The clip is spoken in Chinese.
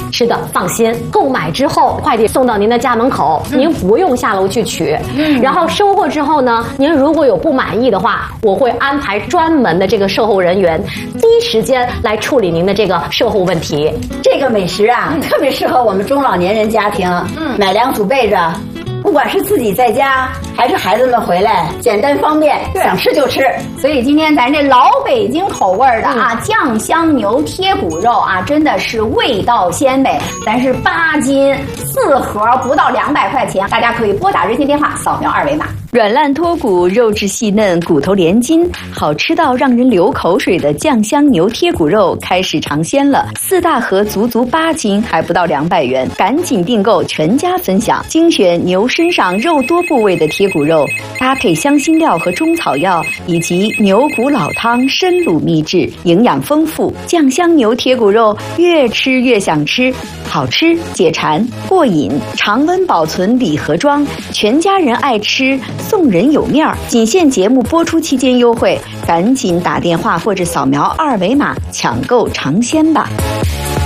是的，放心，购买之后快递送到您的家门口，您不用下楼去取。然后收货之后呢，您如果有不满意的话，我会安排专门的这个售后人员，第一时间来处理您的这个售后问题。 这个美食啊，特别适合我们中老年人家庭，买两组备着。不管是自己在家，还是孩子们回来，简单方便，想吃就吃。 所以今天咱这老北京口味的酱香牛贴骨肉啊，真的是味道鲜美。咱是8斤4盒，不到200块钱，大家可以拨打热线电话，扫描2维码。 软烂脱骨，肉质细嫩，骨头连筋，好吃到让人流口水的酱香牛贴骨肉开始尝鲜了。4大盒足8斤，还不到200元，赶紧订购，全家分享。精选牛身上肉多部位的贴骨肉，搭配香辛料和中草药，以及牛骨老汤深卤秘制，营养丰富。酱香牛贴骨肉越吃越想吃，好吃解馋过瘾，常温保存礼盒装，全家人爱吃，送人有面儿。仅限节目播出期间优惠，赶紧打电话或者扫描2维码抢购尝鲜吧。